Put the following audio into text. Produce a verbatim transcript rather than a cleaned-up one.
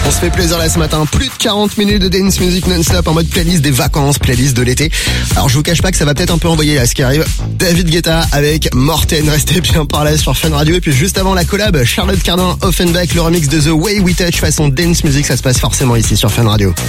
On se fait plaisir là ce matin, plus de quarante minutes de dance music non-stop en mode playlist des vacances, playlist de l'été. Alors je vous cache pas que ça va peut-être un peu envoyer là ce qui arrive. David Guetta avec Morten, restez bien par là sur Fun Radio. Et puis juste avant la collab, Charlotte Cardin, Offenbach, le remix de The Way We Touch façon dance music, ça se passe forcément ici sur Fun Radio.